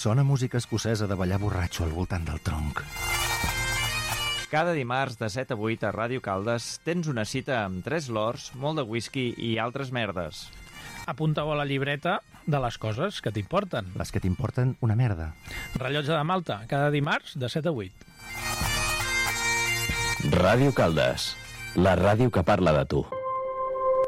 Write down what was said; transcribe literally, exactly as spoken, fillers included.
Sona música escocesa de ballar borratxo al voltant del tronc. Cada dimarts de set a vuit a Ràdio Caldes tens una cita amb tres lords, molt de whisky i altres merdes. Apunta-ho a la llibreta de les coses que t'importen. Les que t'importen una merda. Rellotge de Malta, cada dimarts de set a vuit. Ràdio Caldes, la ràdio que parla de tu.